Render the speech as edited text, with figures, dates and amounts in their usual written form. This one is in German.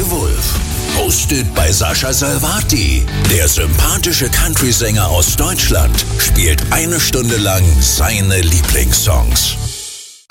Wolf. Hosted bei Sascha Salvati. Der sympathische Country-Sänger aus Deutschland spielt 1 Stunde lang seine Lieblingssongs.